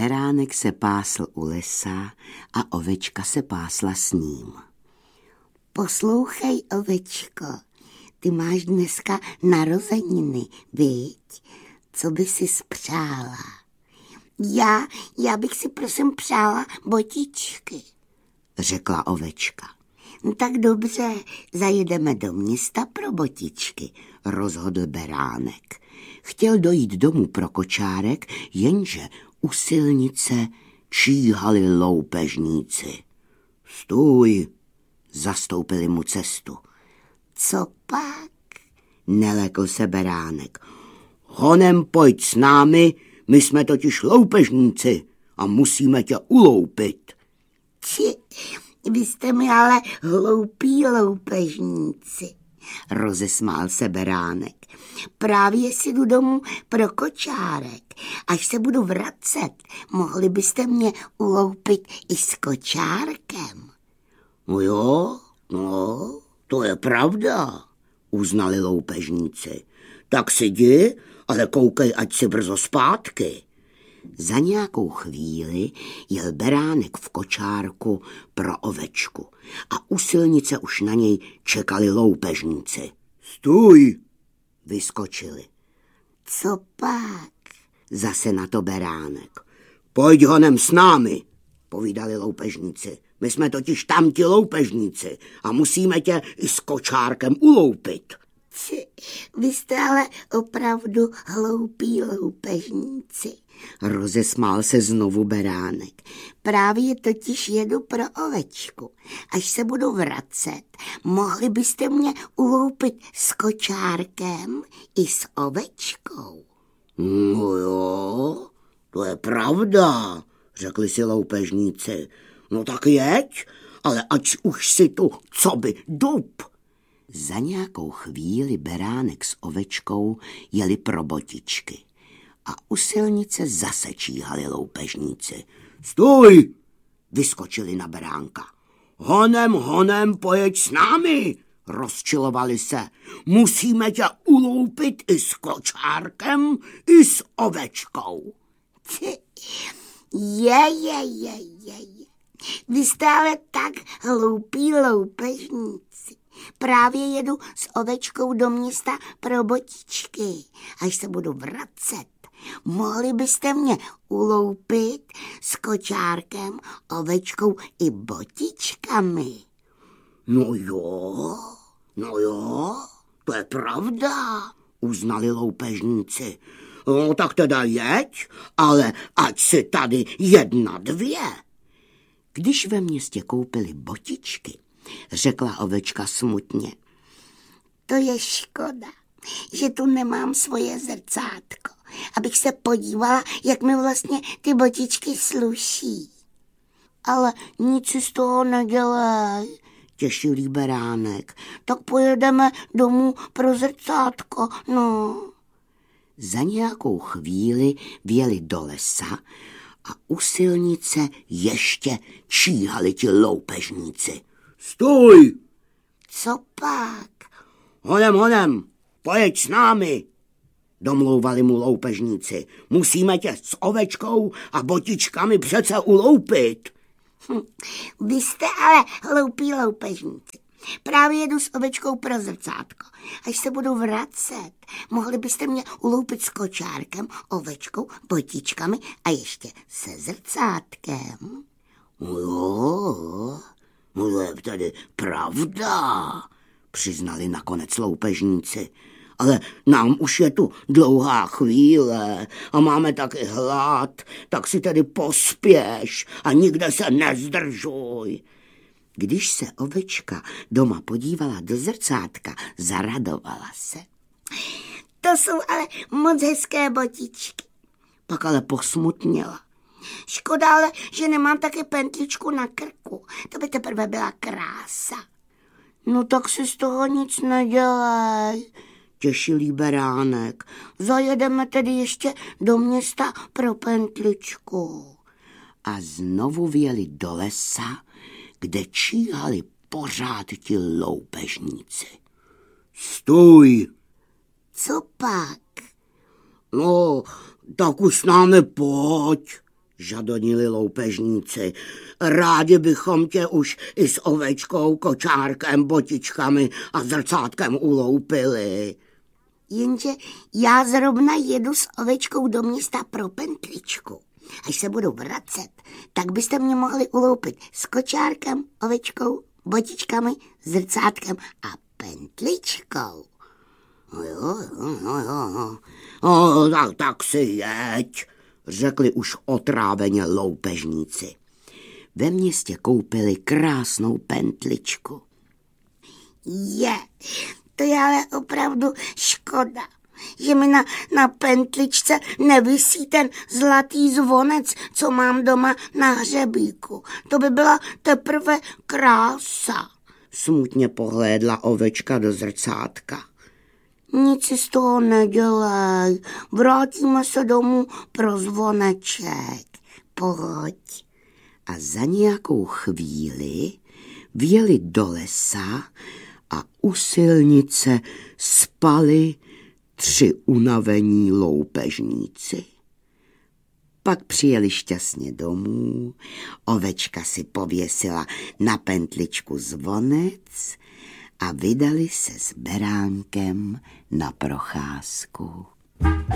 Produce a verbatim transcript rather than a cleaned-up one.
Beránek se pásl u lesa a ovečka se pásla s ním. Poslouchej, ovečko, ty máš dneska narozeniny, viď? Co by si spřála? Já, já bych si prosím přála botičky, řekla ovečka. Tak dobře, zajedeme do města pro botičky, rozhodl Beránek. Chtěl dojít domů pro kočárek, jenže u silnice číhali loupežníci. Stůj, zastoupili mu cestu. Co pak? Nelekl se Beránek. Honem pojď s námi, my jsme totiž loupežníci a musíme tě uloupit. Či, vy jste mi ale hloupí loupežníci, rozesmál se Beránek. Právě si jdu domů pro kočárek. Až se budu vracet, mohli byste mě uloupit i s kočárkem. No jo, no, to je pravda, uznali loupežníci. Tak si jdi, ale koukej, ať si brzo zpátky. Za nějakou chvíli jel Beránek v kočárku pro ovečku a u silnice už na něj čekali loupežníci. Stůj, vyskočili. Co pak? Zase na to Beránek. Pojď honem s námi, povídali loupežníci. My jsme totiž tam ti loupežníci a musíme tě i s kočárkem uloupit. Či, vy jste ale opravdu hloupí loupežníci, rozesmál se znovu Beránek. Právě totiž jedu pro ovečku. Až se budu vracet, mohli byste mě uloupit s kočárkem i s ovečkou. No jo, to je pravda, řekli si loupežníci. No tak jeď, ale ať už si tu coby dub. Za nějakou chvíli Beránek s ovečkou jeli pro botičky a u silnice zase číhali loupežníci. Stůj, vyskočili na Beránka. Honem, honem, pojeď s námi, rozčilovali se. Musíme tě uloupit i s kočárkem, i s ovečkou. Je, je, je, je, je. Vy jste ale tak hloupí loupežníci. Právě jedu s ovečkou do města pro botičky. Až se budu vracet, mohli byste mě uloupit s kočárkem, ovečkou i botičkami. No jo, no jo, to je pravda, uznali loupežníci. No tak teda jeď, ale ať si tady jedna, dvě. Když ve městě koupili botičky, řekla ovečka smutně. To je škoda, že tu nemám svoje zrcátko, abych se podívala, jak mi vlastně ty botičky sluší. Ale nic si z toho nedělej, těšil jí Beránek. Tak pojedeme domů pro zrcátko, no. Za nějakou chvíli vjeli do lesa a u silnice ještě číhali ti loupežníci. Stůj! Co pak? Honem, honem, pojeď s námi, domlouvali mu loupežníci. Musíme tě s ovečkou a botičkami přece uloupit. Hm, vy jste ale hloupí loupežníci. Právě jedu s ovečkou pro zrcátko. Až se budu vracet, mohli byste mě uloupit s kočárkem, ovečkou, botičkami a ještě se zrcátkem. No jo, no to je tedy pravda, přiznali nakonec loupežníci. Ale nám už je tu dlouhá chvíle a máme taky hlad, tak si tedy pospěš a nikde se nezdržuj. Když se ovečka doma podívala do zrcátka, zaradovala se. To jsou ale moc hezké botičky. Pak ale posmutněla. Škoda ale, že nemám také pentličku na krku. To by teprve byla krása. No tak si z toho nic nedělej, těšil jí Beránek. Zajedeme tedy ještě do města pro pentličku. A znovu vjeli do lesa, kde číhali pořád ti loupežníci. Stůj! Co pak? No, tak už s námi pojď, žadonili loupežníci. Rádi bychom tě už i s ovečkou, kočárkem, botičkami a zrcátkem uloupili. Jenže já zrovna jedu s ovečkou do města pro pentličku. Až se budu vracet, tak byste mě mohli uloupit s kočárkem, ovečkou, botičkami, zrcátkem a pentličkou. No jo, no jo, no, tak, tak si jeď, řekli už otráveně loupežníci. Ve městě koupili krásnou pentličku. Je, to je ale opravdu škoda, že mi na, na pentličce nevisí ten zlatý zvonec, co mám doma na hřebíku. To by byla teprve krása. Smutně pohlédla ovečka do zrcátka. Nic si z toho nedělej, vrátíme se domů pro zvoneček. Pojď. A za nějakou chvíli vjeli do lesa a u silnice spali tři unavení loupežníci. Pak přijeli šťastně domů, ovečka si pověsila na pentličku zvonec a vydali se s beránkem na procházku.